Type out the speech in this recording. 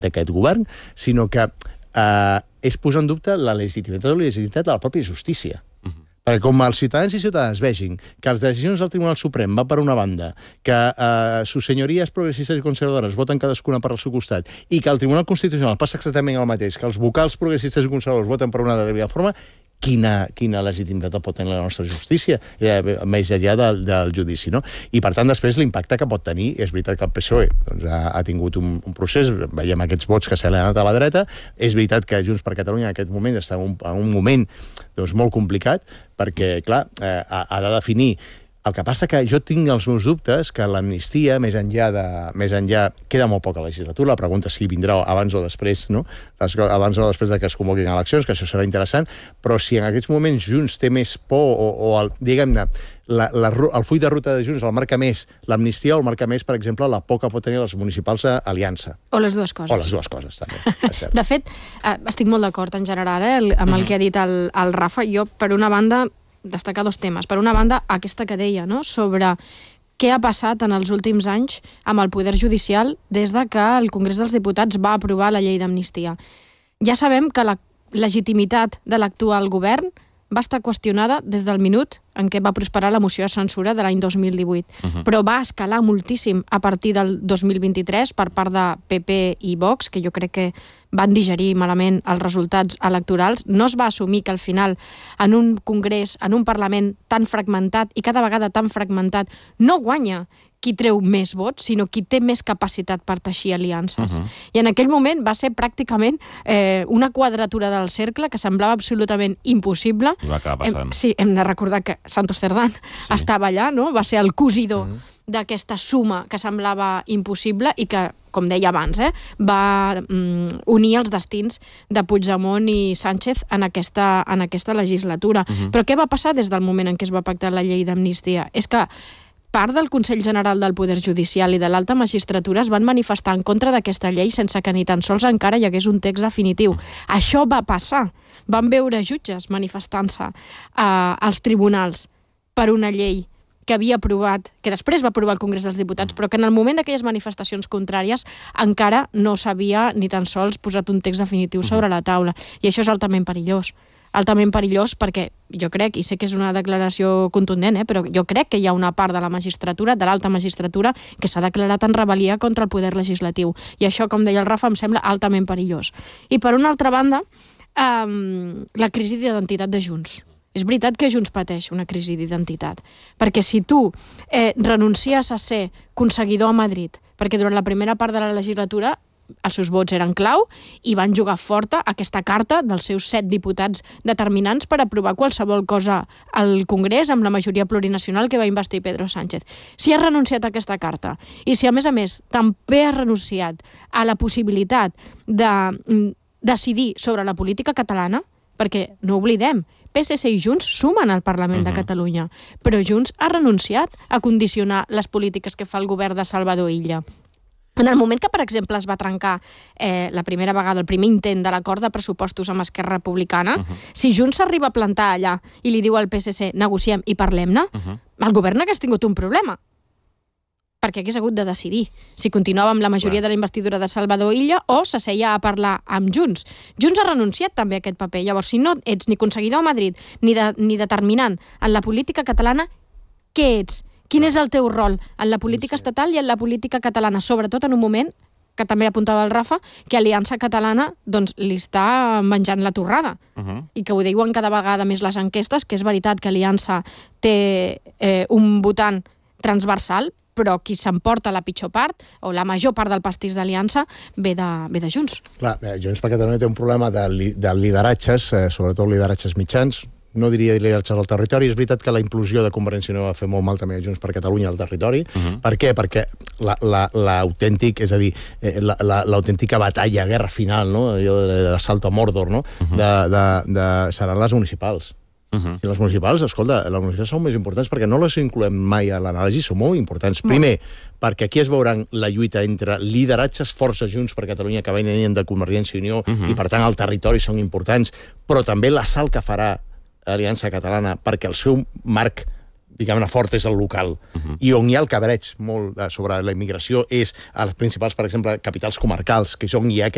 d'aquest govern, sinó que és posar en dubte la legitimitat de la pròpia justícia. Perquè com els ciutadans i ciutadanes vegin que les decisions del Tribunal Suprem van per una banda, que sus senyories progressistes i conservadores voten cadascuna per al seu costat, i que al Tribunal Constitucional passa exactament el mateix, que els vocals progressistes i conservadors voten per una determinada forma, quina legitimitat pot tenir la nostra justícia, més enllà del judici, no? I, per tant, després l'impacte que pot tenir, és veritat que el PSOE ha tingut un procés, veiem aquests vots que se li han anat a la dreta, és veritat que Junts per Catalunya en aquest moment està en un moment molt complicat, perquè, clar, ha de definir. El que passa que jo tinc els meus dubtes que l'amnistia, més enllà, queda molt poca legislatura, la pregunta és si vindrà abans o després, no? Abans o després que es convoquin eleccions, que això serà interessant, però si en aquests moments Junts té més por o diguem-ne, el full de ruta de Junts el marca més l'amnistia o el marca més, per exemple, la por que pot tenir les municipals a Aliança. O les dues coses. O les dues coses, també. De fet, estic molt d'acord en general amb el que ha dit el Rafa. Jo, per una banda, destacar dos temes. Per una banda, aquesta que deia, no?, sobre què ha passat en els últims anys amb el Poder Judicial des de que el Congrés dels Diputats va aprovar la llei d'amnistia. Ja sabem que la legitimitat de l'actual govern va estar qüestionada des del minut en què va prosperar la moció de censura de l'any 2018. Però va escalar moltíssim a partir del 2023 per part de PP i Vox, que jo crec que van digerir malament els resultats electorals. No es va assumir que al final, en un congrés, en un Parlament tan fragmentat i cada vegada tan fragmentat, no guanya qui treu més vots, sinó qui té més capacitat per teixir aliances. I en aquell moment va ser pràcticament una quadratura del cercle que semblava absolutament impossible. I va acabar passant. Sí, hem de recordar que Santos Cerdán estava allà, no? Va ser el cosidor d'aquesta suma que semblava impossible i que, com deia abans, va unir els destins de Puigdemont i Sánchez en aquesta legislatura. Però què va passar des del moment en què es va pactar la llei d'amnistia? És que part del Consell General del Poder Judicial i de l'alta magistratura es van manifestar en contra d'aquesta llei sense que ni tan sols encara hi hagués un text definitiu. Això va passar. Van veure jutges manifestant-se als tribunals per una llei que havia aprovat, que després va aprovar el Congrés dels Diputats, però que en el moment d'aquelles manifestacions contràries encara no s'havia ni tan sols posat un text definitiu sobre la taula. I això és altament perillós. Altament perillós perquè jo crec, i sé que és una declaració contundent, però jo crec que hi ha una part de la magistratura, de l'alta magistratura, que s'ha declarat en rebel·lia contra el poder legislatiu. I això, com deia el Rafa, em sembla altament perillós. I per una altra banda, la crisi d'identitat de Junts. És veritat que Junts pateix una crisi d'identitat, perquè si tu renuncies a ser conseguidor a Madrid, perquè durant la primera part de la legislatura els seus vots eren clau i van jugar forta aquesta carta dels seus 7 diputats determinants per aprovar qualsevol cosa al Congrés amb la majoria plurinacional que va investir Pedro Sánchez. Si has renunciat a aquesta carta i si a més també has renunciat a la possibilitat de decidir sobre la política catalana, perquè no oblidem, PSC i Junts sumen al Parlament de Catalunya, però Junts ha renunciat a condicionar les polítiques que fa el govern de Salvador Illa. En el moment que, per exemple, es va trencar la primera vegada, el primer intent de l'acord de pressupostos amb Esquerra Republicana, si Junts s'arriba a plantar allà i li diu al PSC negociem i parlem-ne, el govern hagués tingut un problema, perquè hagués hagut de decidir si continuava amb la majoria de la investidura de Salvador Illa o s'asseia a parlar amb Junts. Junts ha renunciat també a aquest paper. Llavors, si no ets ni conseguidor a Madrid ni determinant en la política catalana, què ets? Quin és el teu rol en la política estatal i en la política catalana, sobretot en un moment, que també apuntava el Rafa, que Aliança Catalana li està menjant la torrada i que ho diuen cada vegada més les enquestes, que és veritat que Aliança té un votant transversal, però qui s'emporta la pitjor part, o la major part del pastís d'Aliança, ve de Junts. Clar, Junts per Catalunya té un problema de lideratges, sobretot lideratges mitjans. No diria lideratges al territori. És veritat que la implosió de Convergència i Unió va fer molt mal també a Junts per Catalunya al territori. Per què? Perquè l'autèntic, és a dir, l'autèntica batalla, guerra final, no? Allò de l'assalt a Mordor, no? Seran les municipals. I les municipals, escolta, les municipals són més importants perquè no les incloem mai a l'anàlisi, són molt importants. Primer, perquè aquí es veuran la lluita entre lideratges força Junts per Catalunya que venien de Convergència i Unió i, per tant, al territori són importants, però també l'assalt que farà Aliança Catalana perquè el seu marc, diguem-ne, fort és el local. I on hi ha el cabreig molt sobre la immigració és a les principals, per exemple, capitals comarcals, que és on hi ha